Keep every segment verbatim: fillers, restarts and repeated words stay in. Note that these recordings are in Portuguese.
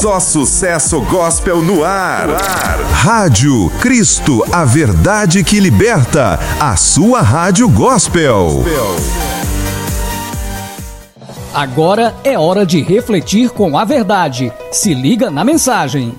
Só sucesso gospel no ar. no ar. Rádio Cristo, a verdade que liberta. A sua rádio gospel. Agora é hora de refletir com a verdade. Se liga na mensagem.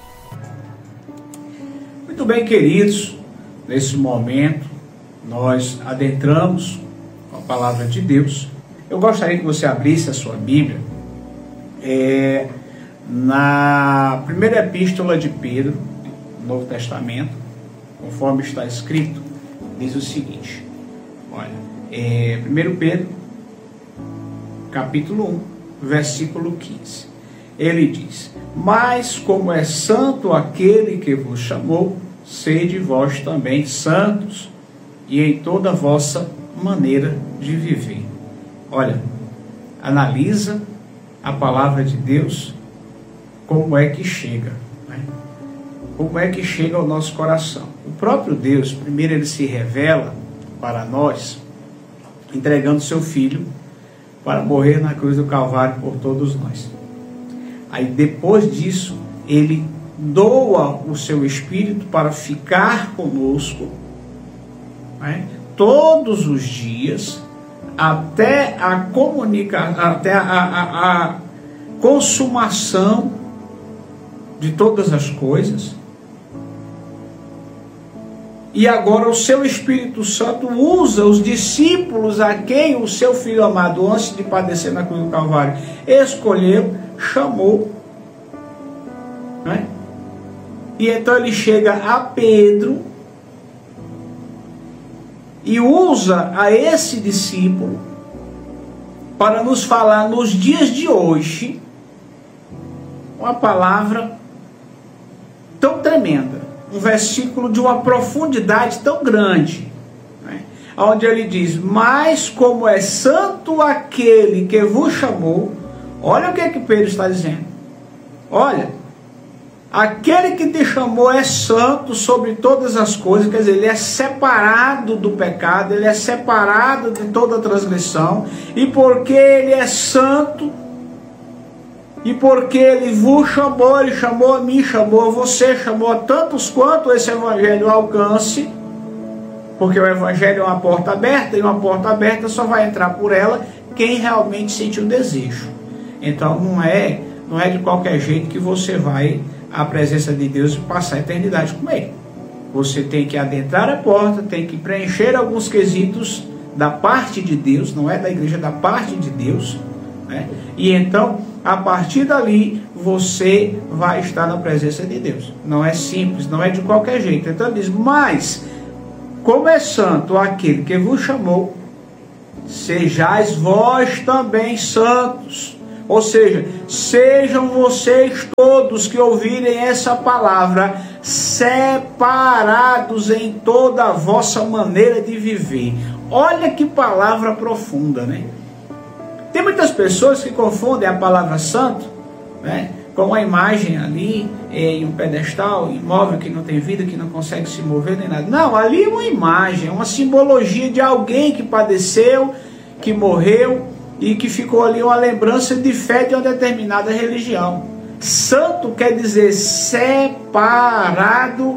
Muito bem, queridos. Nesse momento, nós adentramos com a palavra de Deus. Eu gostaria que você abrisse a sua Bíblia é, na primeira epístola de Pedro, no Novo Testamento, conforme está escrito, diz o seguinte. Olha, é, primeiro Pedro, capítulo um, versículo quinze. Ele diz: mas como é santo aquele que vos chamou, sede vós também santos, e em toda a vossa maneira de viver. Olha, analisa a palavra de Deus, como é que chega, né? Como é que chega ao nosso coração. O próprio Deus, primeiro ele se revela para nós, entregando seu Filho para morrer na cruz do Calvário por todos nós. Aí depois disso, ele doa o seu Espírito para ficar conosco, né, todos os dias, até a comunicação, até a, a, a consumação de todas as coisas. E agora o seu Espírito Santo usa os discípulos a quem o seu Filho amado, antes de padecer na cruz do Calvário, escolheu, chamou, né? E então ele chega a Pedro e usa a esse discípulo para nos falar nos dias de hoje uma palavra tão tremenda, um versículo de uma profundidade tão grande, né? Onde ele diz: mas como é santo aquele que vos chamou. Olha o que é que Pedro está dizendo. Olha, aquele que te chamou é santo sobre todas as coisas, quer dizer, ele é separado do pecado, ele é separado de toda transgressão, e porque ele é santo, e porque ele vos chamou, ele chamou a mim, chamou a você, chamou a tantos quanto esse evangelho alcance, porque o evangelho é uma porta aberta, e uma porta aberta só vai entrar por ela quem realmente sente o desejo. Então não é, não é de qualquer jeito que você vai à presença de Deus e passar a eternidade com Ele. Você tem que adentrar a porta, tem que preencher alguns quesitos da parte de Deus, não é da igreja, da parte de Deus, né? E então, a partir dali, você vai estar na presença de Deus. Não é simples, não é de qualquer jeito. Então ele diz: mas, como é santo aquele que vos chamou, sejais vós também santos. Ou seja, sejam vocês todos que ouvirem essa palavra separados em toda a vossa maneira de viver. Olha que palavra profunda, né? Tem muitas pessoas que confundem a palavra santo, né, com uma imagem ali, em um pedestal, imóvel que não tem vida, que não consegue se mover nem nada. Não, ali é uma imagem, uma simbologia de alguém que padeceu, que morreu, e que ficou ali uma lembrança de fé de uma determinada religião. Santo quer dizer separado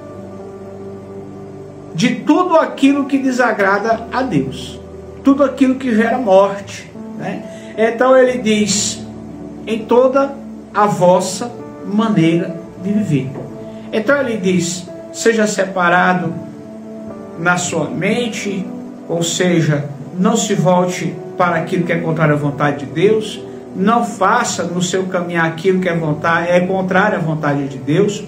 de tudo aquilo que desagrada a Deus, tudo aquilo que gera morte, né? Então ele diz: em toda a vossa maneira de viver. Então ele diz: seja separado na sua mente, ou seja, não se volte para aquilo que é contrário à vontade de Deus, não faça no seu caminhar aquilo que é, vontade, é contrário à vontade de Deus,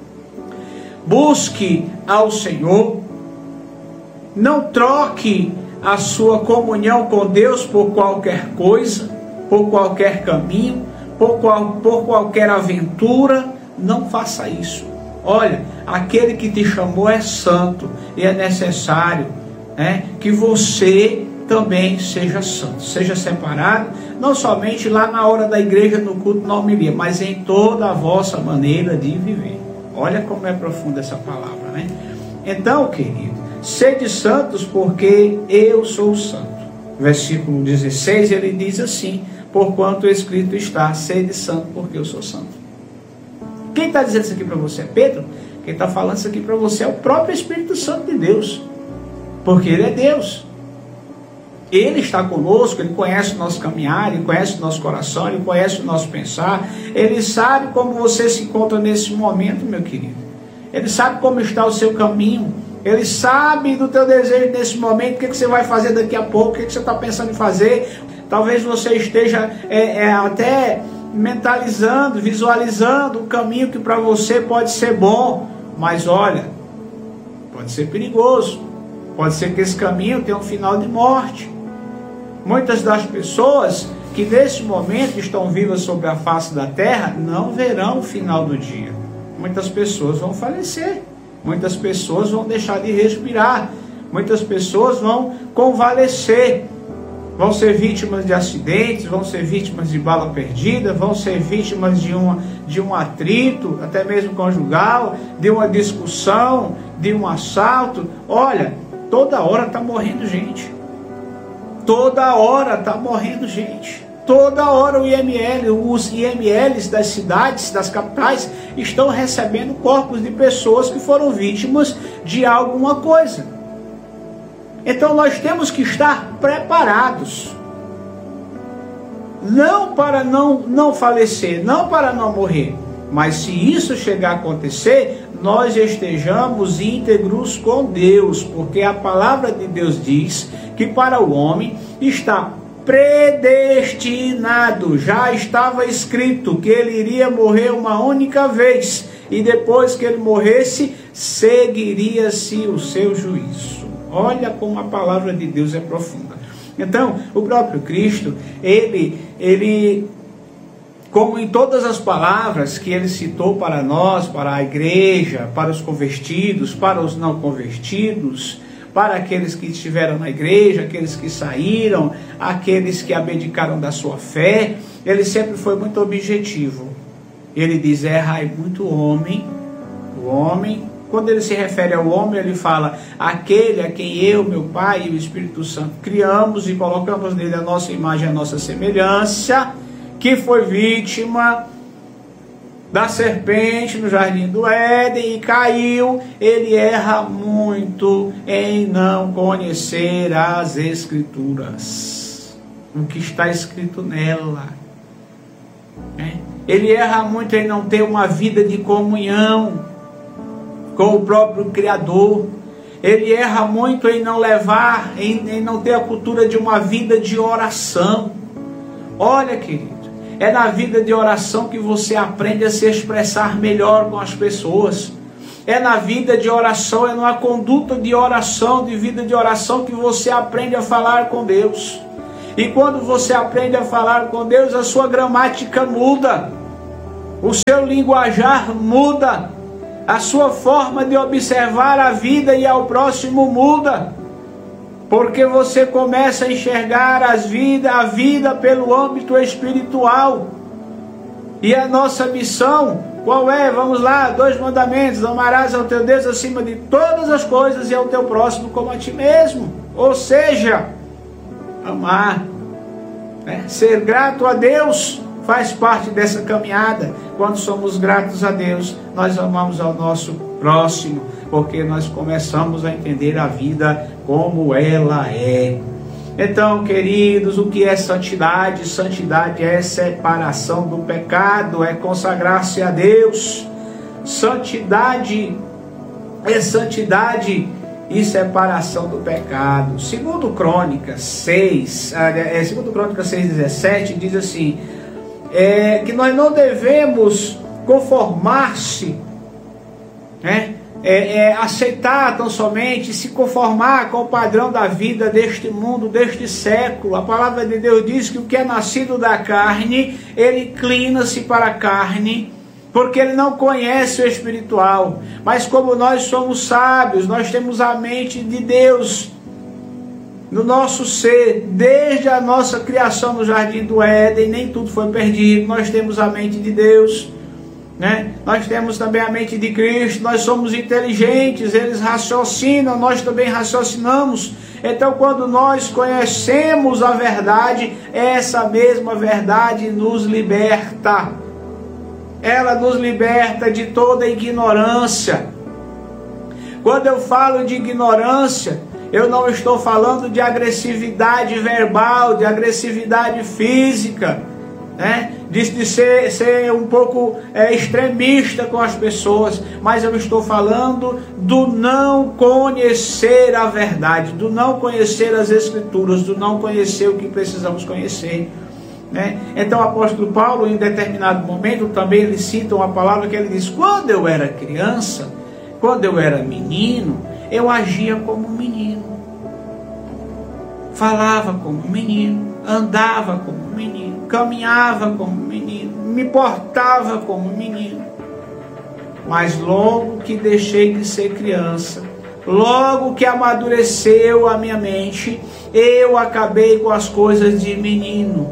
busque ao Senhor, não troque a sua comunhão com Deus por qualquer coisa, por qualquer caminho, por, qual, por qualquer aventura, não faça isso. Olha, aquele que te chamou é santo, e é necessário, né, que você também seja santo, seja separado, não somente lá na hora da igreja, no culto, na homilia, mas em toda a vossa maneira de viver. Olha como é profunda essa palavra, né? Então, querido, sede santos porque eu sou santo. Versículo dezesseis, ele diz assim: porquanto escrito está, sede santo porque eu sou santo. Quem está dizendo isso aqui para você é Pedro? Quem está falando isso aqui para você é o próprio Espírito Santo de Deus, porque Ele é Deus. Ele está conosco, Ele conhece o nosso caminhar, Ele conhece o nosso coração, Ele conhece o nosso pensar, Ele sabe como você se encontra nesse momento, meu querido. Ele sabe como está o seu caminho, Ele sabe do teu desejo nesse momento, o que, que você vai fazer daqui a pouco, o que, que você está pensando em fazer. Talvez você esteja é, é, até mentalizando, visualizando o caminho que para você pode ser bom, mas olha, pode ser perigoso, pode ser que esse caminho tenha um final de morte. Muitas das pessoas que nesse momento estão vivas sobre a face da terra não verão o final do dia. Muitas pessoas vão falecer, muitas pessoas vão deixar de respirar, muitas pessoas vão convalescer, vão ser vítimas de acidentes, vão ser vítimas de bala perdida, vão ser vítimas de, uma, de um atrito, até mesmo conjugal, de uma discussão, de um assalto. Olha, toda hora está morrendo gente. Toda hora está morrendo gente. Toda hora o I M L, os I M Ls das cidades, das capitais, estão recebendo corpos de pessoas que foram vítimas de alguma coisa. Então nós temos que estar preparados. Não para não, não falecer, não para não morrer. Mas se isso chegar a acontecer, nós estejamos íntegros com Deus, porque a palavra de Deus diz que para o homem está predestinado, já estava escrito que ele iria morrer uma única vez, e depois que ele morresse, seguiria-se o seu juízo. Olha como a palavra de Deus é profunda. Então, o próprio Cristo, ele, ele, como em todas as palavras que ele citou para nós, para a igreja, para os convertidos, para os não convertidos, para aqueles que estiveram na igreja, aqueles que saíram, aqueles que abdicaram da sua fé, ele sempre foi muito objetivo. Ele diz, errai muito homem, o homem, quando ele se refere ao homem, ele fala, aquele a quem eu, meu Pai e o Espírito Santo criamos e colocamos nele a nossa imagem, a nossa semelhança, que foi vítima da serpente no jardim do Éden e caiu. Ele erra muito em não conhecer as Escrituras, o que está escrito nela. Ele erra muito em não ter uma vida de comunhão com o próprio Criador. Ele erra muito em não levar, em, em não ter a cultura de uma vida de oração. Olha, querido, é na vida de oração que você aprende a se expressar melhor com as pessoas. É na vida de oração, é numa conduta de oração, de vida de oração, que você aprende a falar com Deus. E quando você aprende a falar com Deus, a sua gramática muda, o seu linguajar muda, a sua forma de observar a vida e ao próximo muda. Porque você começa a enxergar as vida, a vida pelo âmbito espiritual. E a nossa missão, qual é? Vamos lá, dois mandamentos: amarás ao teu Deus acima de todas as coisas e ao teu próximo como a ti mesmo. Ou seja, amar, né? Ser grato a Deus faz parte dessa caminhada. Quando somos gratos a Deus, nós amamos ao nosso próximo, porque nós começamos a entender a vida como ela é. Então, queridos, o que é santidade? Santidade é separação do pecado, é consagrar-se a Deus. Santidade é santidade e separação do pecado. Segundo Crônicas seis, é, segundo Crônicas seis, dezessete, diz assim, é, que nós não devemos conformar-se, né? É, é, aceitar tão somente, se conformar com o padrão da vida deste mundo, deste século. A palavra de Deus diz que o que é nascido da carne, ele inclina-se para a carne, porque ele não conhece o espiritual. Mas como nós somos sábios, nós temos a mente de Deus no nosso ser, desde a nossa criação no jardim do Éden, nem tudo foi perdido, nós temos a mente de Deus, né? Nós temos também a mente de Cristo, nós somos inteligentes, eles raciocinam, nós também raciocinamos. Então, quando nós conhecemos a verdade, essa mesma verdade nos liberta. ela nos liberta de toda ignorância. Quando eu falo de ignorância, eu não estou falando de agressividade verbal, de agressividade física, né? de, de ser, ser um pouco é, extremista com as pessoas, mas eu estou falando do não conhecer a verdade, do não conhecer as Escrituras, do não conhecer o que precisamos conhecer. Né? Então o apóstolo Paulo, em determinado momento, também ele cita uma palavra que ele diz: quando eu era criança, quando eu era menino, eu agia como menino, falava como menino, andava como menino, caminhava como menino, me portava como menino. Mas logo que deixei de ser criança, logo que amadureceu a minha mente, eu acabei com as coisas de menino.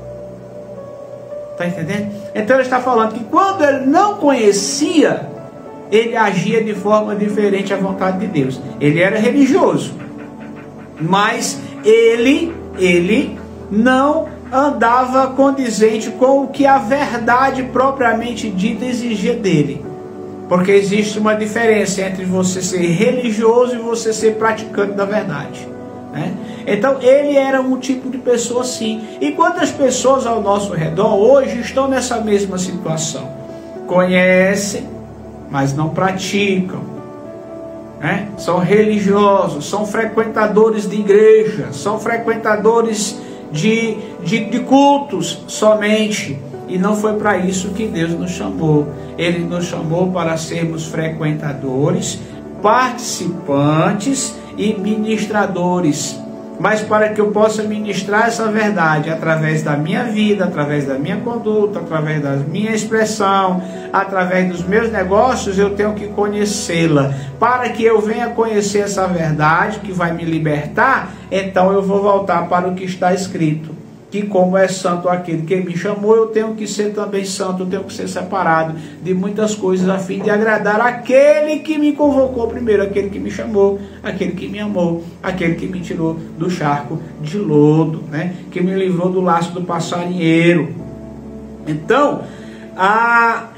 Está entendendo? Então ele está falando que quando ele não conhecia, ele agia de forma diferente à vontade de Deus. Ele era religioso, mas ele, ele não andava condizente com o que a verdade propriamente dita exigia dele. Porque existe uma diferença entre você ser religioso e você ser praticante da verdade, né? Então ele era um tipo de pessoa assim. E quantas pessoas ao nosso redor hoje estão nessa mesma situação? Conhecem, mas não praticam, né? São religiosos, são frequentadores de igreja, são frequentadores de, de, de cultos somente. E não foi para isso que Deus nos chamou. Ele nos chamou para sermos frequentadores, participantes e ministradores. Mas para que eu possa ministrar essa verdade através da minha vida, através da minha conduta, através da minha expressão, através dos meus negócios, eu tenho que conhecê-la. Para que eu venha conhecer essa verdade que vai me libertar, então eu vou voltar para o que está escrito. Que como é santo aquele que me chamou, eu tenho que ser também santo, eu tenho que ser separado de muitas coisas a fim de agradar aquele que me convocou primeiro, aquele que me chamou, aquele que me amou, aquele que me tirou do charco de lodo, né? Que me livrou do laço do passarinheiro. Então, a,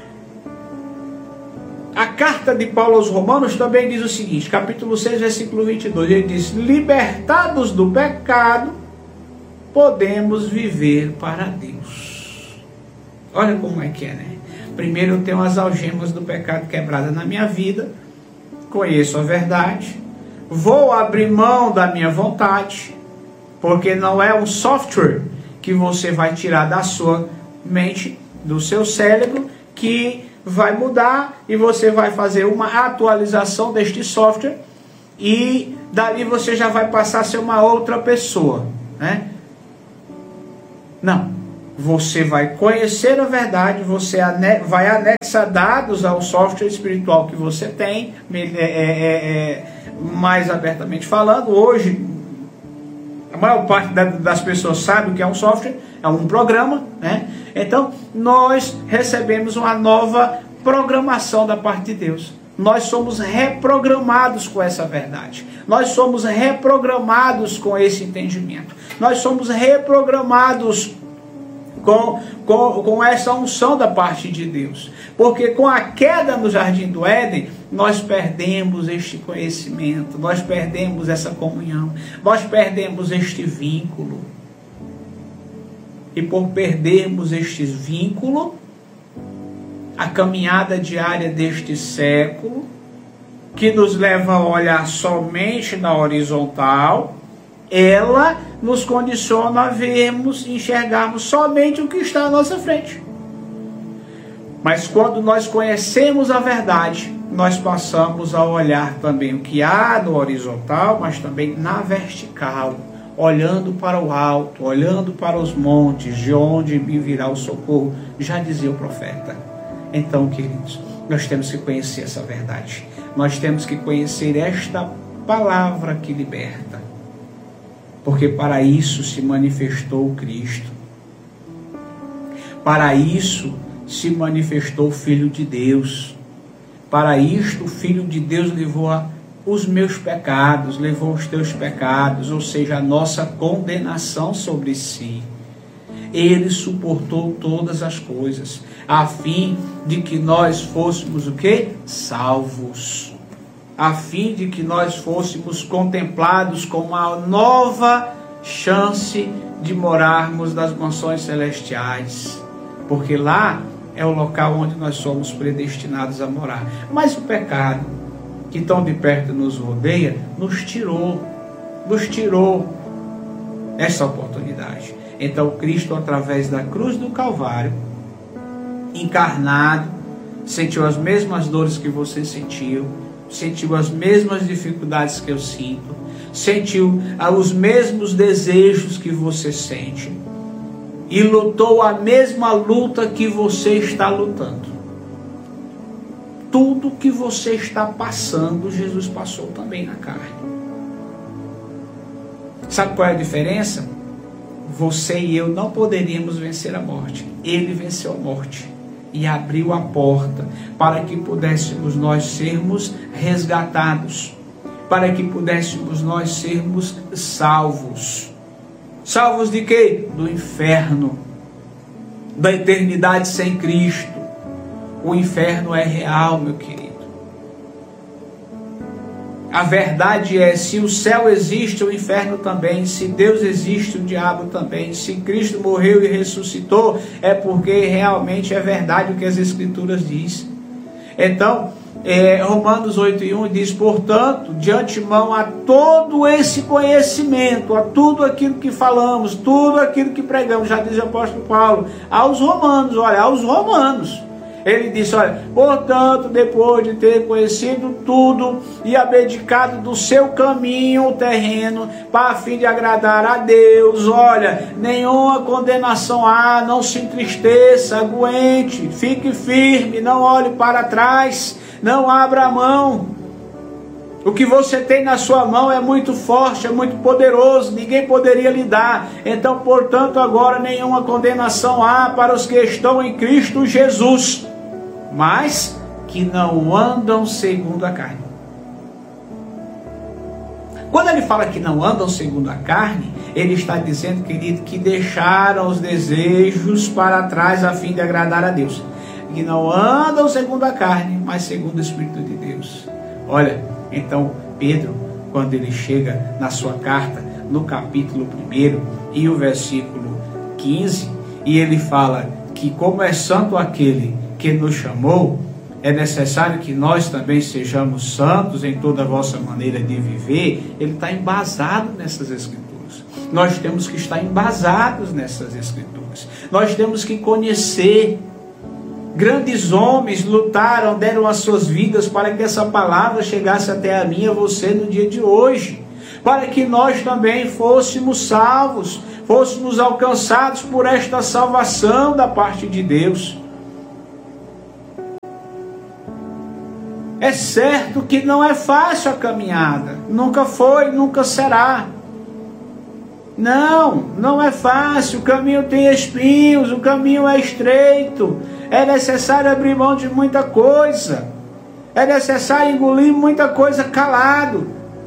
a carta de Paulo aos Romanos também diz o seguinte, capítulo seis, versículo vinte e dois, ele diz: libertados do pecado, podemos viver para Deus. Olha como é que é, né? Primeiro eu tenho as algemas do pecado quebradas na minha vida, conheço a verdade, vou abrir mão da minha vontade, porque não é um software que você vai tirar da sua mente, do seu cérebro, que vai mudar e você vai fazer uma atualização deste software e dali você já vai passar a ser uma outra pessoa, né? Não, você vai conhecer a verdade, você vai anexar dados ao software espiritual que você tem, é, é, é, mais abertamente falando. Hoje, a maior parte das pessoas sabe o que é um software, é um programa, né? Então, nós recebemos uma nova programação da parte de Deus. Nós somos reprogramados com essa verdade. Nós somos reprogramados com esse entendimento. Nós somos reprogramados com, com, com essa unção da parte de Deus. Porque com a queda no Jardim do Éden, nós perdemos este conhecimento, nós perdemos essa comunhão, nós perdemos este vínculo. E por perdermos este vínculo, a caminhada diária deste século, que nos leva a olhar somente na horizontal, ela nos condiciona a vermos, enxergarmos somente o que está à nossa frente. Mas quando nós conhecemos a verdade, nós passamos a olhar também o que há no horizontal, mas também na vertical, olhando para o alto, olhando para os montes, de onde me virá o socorro, já dizia o profeta. Então, queridos, nós temos que conhecer essa verdade. Nós temos que conhecer esta palavra que liberta. Porque para isso se manifestou o Cristo. Para isso se manifestou o Filho de Deus. Para isto o Filho de Deus levou a, os meus pecados, levou os teus pecados, ou seja, a nossa condenação sobre si. ele suportou todas as coisas, a fim de que nós fôssemos o quê? Salvos. A fim de que nós fôssemos contemplados com uma nova chance de morarmos nas mansões celestiais. Porque lá é o local onde nós somos predestinados a morar. Mas o pecado, que tão de perto nos rodeia, nos tirou, nos tirou essa oportunidade. Então Cristo, através da cruz do Calvário, encarnado, sentiu as mesmas dores que você sentiu, sentiu as mesmas dificuldades que eu sinto, sentiu os mesmos desejos que você sente, e lutou a mesma luta que você está lutando. Tudo que você está passando, Jesus passou também na carne. Sabe qual é a diferença? Você e eu não poderíamos vencer a morte. Ele venceu a morte e abriu a porta para que pudéssemos nós sermos resgatados, para que pudéssemos nós sermos salvos. Salvos de quê? Do inferno, da eternidade sem Cristo. O inferno é real, meu querido. A verdade é, se o céu existe, o inferno também. Se Deus existe, o diabo também. Se Cristo morreu e ressuscitou, é porque realmente é verdade o que as Escrituras dizem. Então, é, Romanos oito e um diz: portanto, de antemão a todo esse conhecimento, a tudo aquilo que falamos, tudo aquilo que pregamos, já diz o apóstolo Paulo, aos romanos, olha, aos romanos. Ele disse, olha, portanto, depois de ter conhecido tudo e abdicado do seu caminho terreno, para fim de agradar a Deus, olha, nenhuma condenação há, não se entristeça, aguente, fique firme, não olhe para trás, não abra a mão. O que você tem na sua mão é muito forte, é muito poderoso, ninguém poderia lhe dar. Então, portanto, agora nenhuma condenação há para os que estão em Cristo Jesus, mas que não andam segundo a carne. Quando ele fala que não andam segundo a carne, ele está dizendo, querido, que deixaram os desejos para trás a fim de agradar a Deus. Que não andam segundo a carne, mas segundo o Espírito de Deus. Olha, então Pedro, quando ele chega na sua carta, no capítulo primeiro e o versículo quinze, e ele fala que como é santo aquele que nos chamou, é necessário que nós também sejamos santos em toda a vossa maneira de viver. Ele está embasado nessas Escrituras. Nós temos que estar embasados nessas Escrituras. Nós temos que conhecer. Grandes homens lutaram, deram as suas vidas para que essa palavra chegasse até a mim e a você no dia de hoje, para que nós também fôssemos salvos, fôssemos alcançados por esta salvação da parte de Deus. É certo que não é fácil a caminhada, nunca foi, nunca será. Não, não é fácil, o caminho tem espinhos, o caminho é estreito, é necessário abrir mão de muita coisa, é necessário engolir muita coisa calado.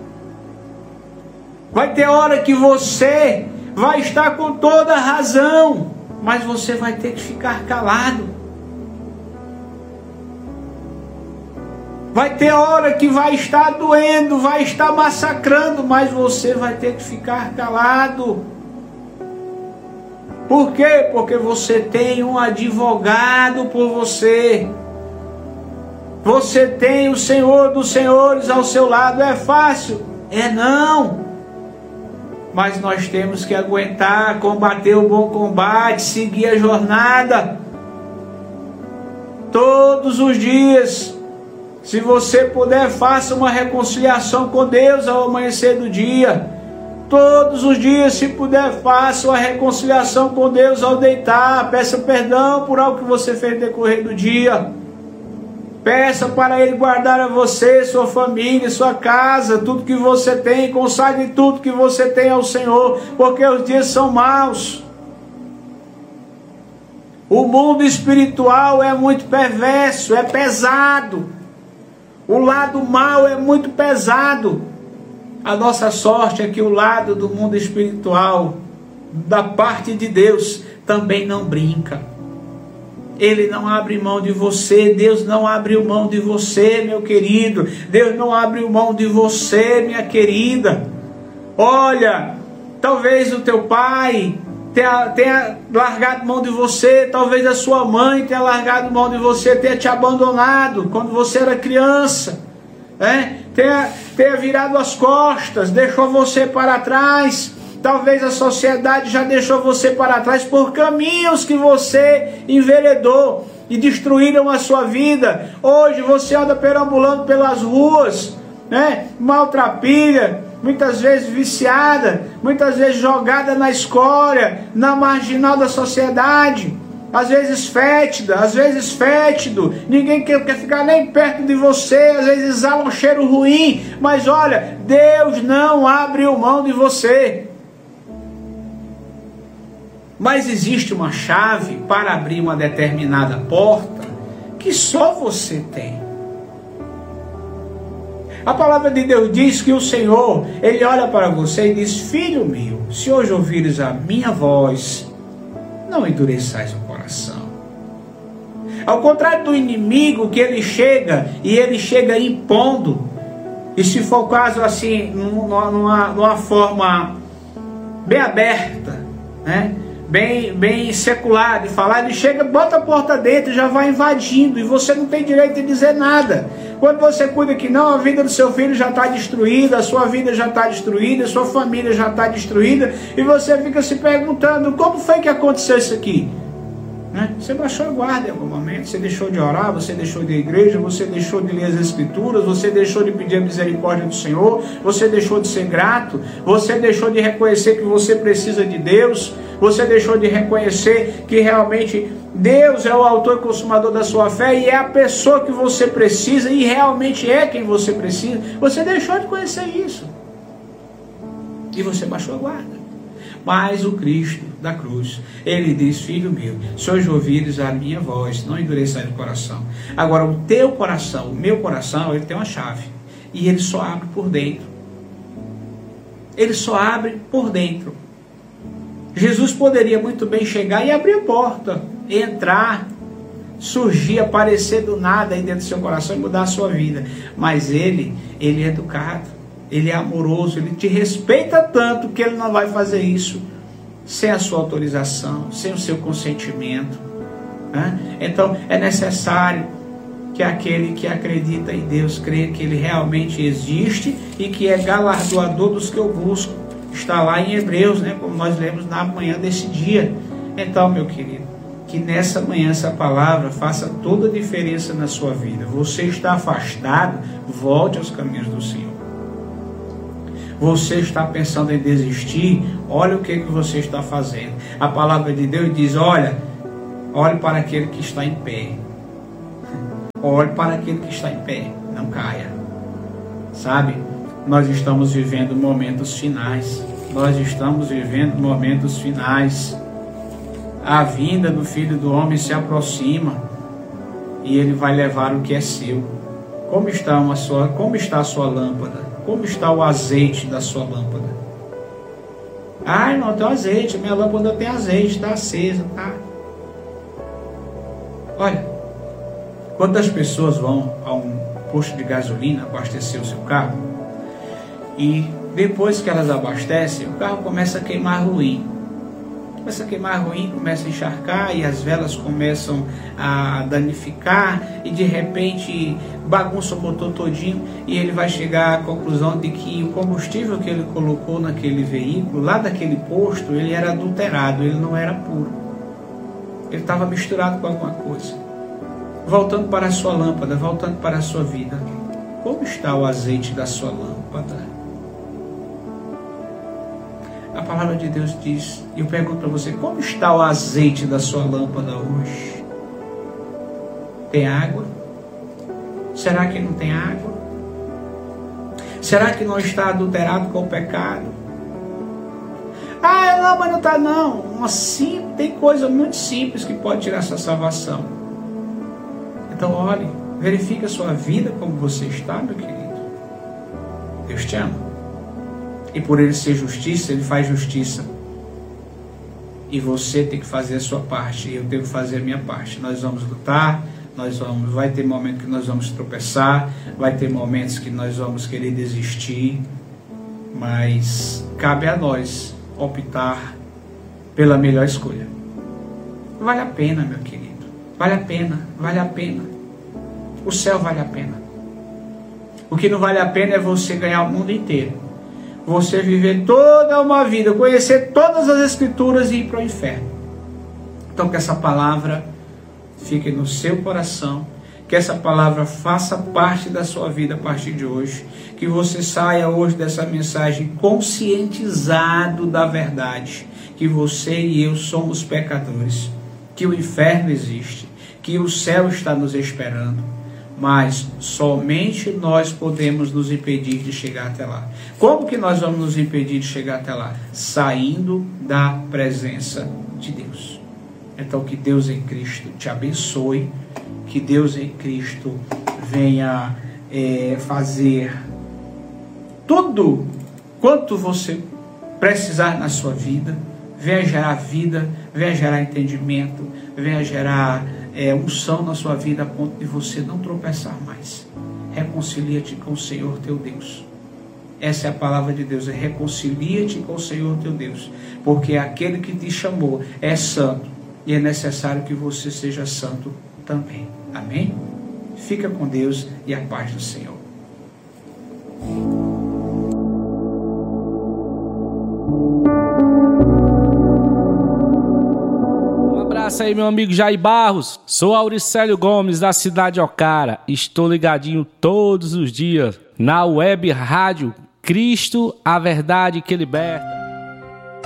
Vai ter hora que você vai estar com toda a razão, mas você vai ter que ficar calado. Vai ter hora que vai estar doendo, vai estar massacrando, mas você vai ter que ficar calado. Por quê? Porque você tem um advogado por você. Você tem o Senhor dos Senhores ao seu lado. É fácil? É não. Mas nós temos que aguentar, combater o bom combate, seguir a jornada. Todos os dias. Se você puder, faça uma reconciliação com Deus ao amanhecer do dia. Todos os dias, se puder, faça uma reconciliação com Deus ao deitar. Peça perdão por algo que você fez no decorrer do dia. Peça para Ele guardar a você, sua família, sua casa, tudo que você tem. Consagre tudo que você tem ao Senhor, porque os dias são maus. O mundo espiritual é muito perverso, é pesado. O lado mal é muito pesado. A nossa sorte é que o lado do mundo espiritual, da parte de Deus, também não brinca. Ele não abre mão de você. Deus não abriu mão de você, meu querido. Deus não abriu mão de você, minha querida. Olha, talvez o teu pai tenha, tenha largado mão de você. Talvez a sua mãe tenha largado mão de você, tenha te abandonado quando você era criança, né? tenha, tenha virado as costas, deixou você para trás. Talvez a sociedade já deixou você para trás por caminhos que você enveredou e destruíram a sua vida. Hoje você anda perambulando pelas ruas, né? Maltrapilha, muitas vezes viciada, muitas vezes jogada na escória, na marginal da sociedade. Às vezes fétida, às vezes fétido, ninguém quer, quer ficar nem perto de você, às vezes exala um cheiro ruim, mas olha, Deus não abriu mão de você. Mas existe uma chave para abrir uma determinada porta que só você tem. A palavra de Deus diz que o Senhor, Ele olha para você e diz: filho meu, se hoje ouvires a minha voz, não endureçais o coração. Ao contrário do inimigo, que ele chega, e ele chega impondo, e se for o caso assim, numa, numa, numa forma bem aberta, né? Bem, bem secular de falar, ele chega, bota a porta dentro e já vai invadindo, e você não tem direito de dizer nada. Quando você cuida que não, a vida do seu filho já está destruída, a sua vida já está destruída, a sua família já está destruída, e você fica se perguntando, como foi que aconteceu isso aqui? Né? Você baixou a guarda em algum momento, você deixou de orar, você deixou de ir à igreja, você deixou de ler as escrituras, você deixou de pedir a misericórdia do Senhor, você deixou de ser grato, você deixou de reconhecer que você precisa de Deus, você deixou de reconhecer que realmente Deus é o autor e consumador da sua fé e é a pessoa que você precisa e realmente é quem você precisa. Você deixou de conhecer isso e você baixou a guarda. Mas o Cristo da cruz, Ele diz: filho meu, se hoje ouvires a minha voz, não endureçais o coração. Agora o teu coração, o meu coração, ele tem uma chave, e ele só abre por dentro. Ele só abre por dentro. Jesus poderia muito bem chegar e abrir a porta, entrar, surgir, aparecer do nada aí dentro do seu coração e mudar a sua vida. Mas ele, ele é educado, ele é amoroso, ele te respeita tanto que ele não vai fazer isso sem a sua autorização, sem o seu consentimento, né? Então é necessário que aquele que acredita em Deus creia que Ele realmente existe e que é galardoador dos que eu busco. Está lá em Hebreus, né? Como nós lemos na manhã desse dia. Então, meu querido, que nessa manhã essa palavra faça toda a diferença na sua vida. Você está afastado, volte aos caminhos do Senhor. Você está pensando em desistir, olha o que, que você está fazendo. A palavra de Deus diz: olha, olhe para aquele que está em pé. Olhe para aquele que está em pé, não caia. Sabe, nós estamos vivendo momentos finais. Nós estamos vivendo momentos finais. A vinda do Filho do Homem se aproxima e Ele vai levar o que é seu. Como está, uma sua, como está a sua lâmpada? Como está o azeite da sua lâmpada? Ah, não tem azeite, minha lâmpada tem azeite, está acesa, tá? Olha, quantas pessoas vão a um posto de gasolina abastecer o seu carro e depois que elas abastecem, o carro começa a queimar ruim. Começa a queimar ruim, começa a encharcar e as velas começam a danificar e de repente bagunça o motor todinho e ele vai chegar à conclusão de que o combustível que ele colocou naquele veículo, lá daquele posto, ele era adulterado, ele não era puro. Ele estava misturado com alguma coisa. Voltando para a sua lâmpada, voltando para a sua vida, como está o azeite da sua lâmpada? A palavra de Deus diz, e eu pergunto para você, como está o azeite da sua lâmpada hoje? Tem água? Será que não tem água? Será que não está adulterado com o pecado? Ah, não, mas não está não. Uma sim, tem coisa muito simples que pode tirar essa salvação. Então olhe, verifique a sua vida como você está, meu querido. Deus te ama. E por Ele ser justiça, Ele faz justiça. E você tem que fazer a sua parte, e eu tenho que fazer a minha parte. Nós vamos lutar, nós vamos, vai ter momentos que nós vamos tropeçar, vai ter momentos que nós vamos querer desistir, mas cabe a nós optar pela melhor escolha. Vale a pena, meu querido, vale a pena, vale a pena. O céu vale a pena. O que não vale a pena é você ganhar o mundo inteiro, você viver toda uma vida, conhecer todas as escrituras e ir para o inferno. Então que essa palavra fique no seu coração, que essa palavra faça parte da sua vida a partir de hoje, que você saia hoje dessa mensagem conscientizado da verdade, que você e eu somos pecadores, que o inferno existe, que o céu está nos esperando, mas somente nós podemos nos impedir de chegar até lá. Como que nós vamos nos impedir de chegar até lá? Saindo da presença de Deus. Então que Deus em Cristo te abençoe, que Deus em Cristo venha é, fazer tudo quanto você precisar na sua vida, venha gerar vida, venha gerar entendimento, venha gerar é, unção na sua vida a ponto de você não tropeçar mais. Reconcilia-te com o Senhor teu Deus. Essa é a palavra de Deus, é reconcilia-te com o Senhor teu Deus, porque aquele que te chamou é santo e é necessário que você seja santo também. Amém? Fica com Deus e a paz do Senhor. Abraço aí, meu amigo Jair Barros. Sou Auricélio Gomes, da cidade de Ocara. Estou ligadinho todos os dias na web rádio Cristo, a verdade que liberta.